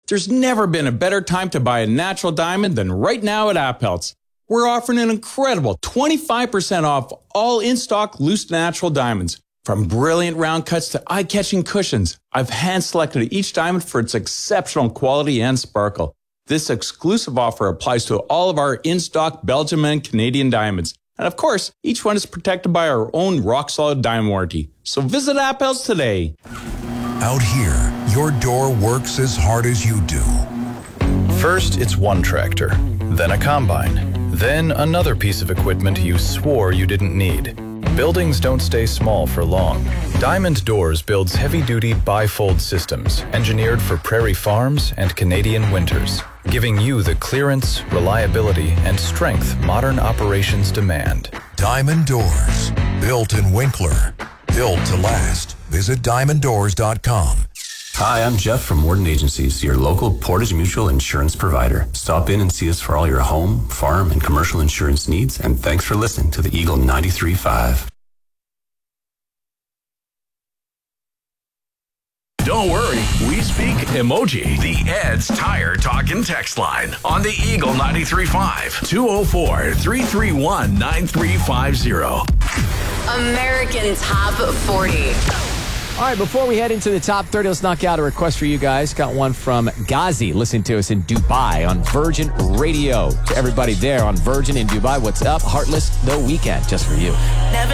There's never been a better time to buy a natural diamond than right now at Appeltz. We're offering an incredible 25% off all in-stock loose natural diamonds. From brilliant round cuts to eye-catching cushions, I've hand-selected each diamond for its exceptional quality and sparkle. This exclusive offer applies to all of our in-stock Belgium and Canadian diamonds. And of course, each one is protected by our own rock-solid diamond warranty. So visit Appeltz today. Out here, your door works as hard as you do. First, it's one tractor, then a combine, then another piece of equipment you swore you didn't need. Buildings don't stay small for long. Diamond Doors builds heavy-duty bifold systems engineered for prairie farms and Canadian winters, giving you the clearance, reliability, and strength modern operations demand. Diamond Doors, built in Winkler, built to last. Visit diamonddoors.com. Hi, I'm Jeff from Warden Agencies, your local Portage Mutual insurance provider. Stop in and see us for all your home, farm, and commercial insurance needs, and thanks for listening to the Eagle 93.5. Don't worry, we speak emoji. The Ed's Tire Talkin' text line on the Eagle 93.5, 204-331-9350. American Top 40. All right, before we head into the top 30, let's knock out a request for you guys. Got one from Ghazi listening to us in Dubai on Virgin Radio. To everybody there on Virgin in Dubai, what's up? Heartless, The Weekend, just for you.